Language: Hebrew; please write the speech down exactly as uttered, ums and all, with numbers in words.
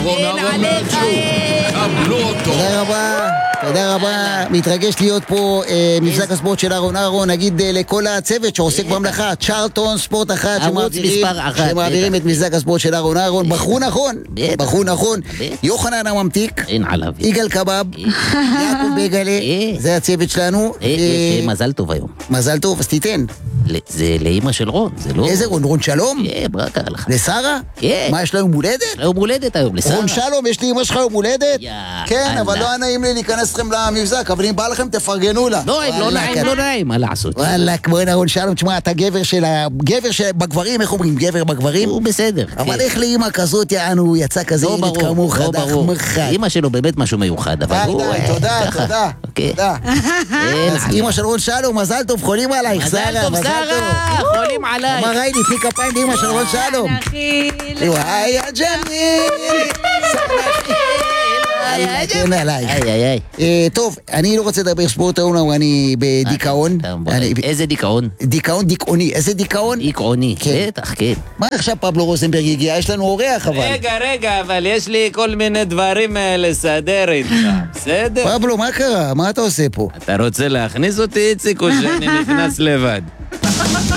רון אהרון מהג'ו. קבלו אותו. תודה רבה, תודה רבה. מתרגש להיות פה מבזק הספורט של אהרון אהרון. נגיד לכל הצוות שעוסק במלאכה, צ'רלטון, ספורט אחת, שמעבירים את מבזק הספורט של אהרון אהרון. בחרו נכון, בחרו נכון. יוחנן הממתיק, יגאל קבב, יעקב בגלה, זה הצוות שלנו. מזל טוב היום. מזל טוב, אז תיתן. זה לאמא של רון, זה לא... איזה רון? רון שלום? כן, ברק קרה לך. לשרה? כן. מה, יש לה יום הולדת? יום הולדת היום, לשרה. רון שלום, יש לי אמא שלך יום הולדת? יא... כן, אבל לא נעים לי להיכנס לכם למבזק, אבל אם בא לכם תפרגנו לה. לא, לא נעים, לא נעים, מה לעשות? וואלה, כמו הנה רון שלום, תשמע, אתה גבר של ה... גבר בגברים, איך אומרים? גבר בגברים? הוא בסדר. אבל איך לאמא כזאת, יענו, יצא כזה ילד כמוך, דח מרחד. אמא שלו באמת משהו מיוחד, אבל הוא... תודה, תודה, תודה. אז אמא של רון שלום, מזל טוב, חולים עלייך, שרה, מזל טוב. חולים עליי. אמר ראיתי, פי כפיים לאמא של רון שלום. נחיל. וואי, הג'מיל. כן עליי. טוב, אני לא רוצה לדבר ספורט היום, אני בדיכאון. איזה דיכאון? דיכאון דיכאוני. איזה דיכאון? דיכאוני, בטח, כן. מה עכשיו פבלו רוזנברג הגיע? יש לנו אורח אבל. רגע, רגע, אבל יש לי כל מיני דברים לסדר איתך, בסדר? פבלו, מה קרה? מה אתה עושה פה? אתה רוצה להכניס אותי, איציק, או שאני נכנס לבד?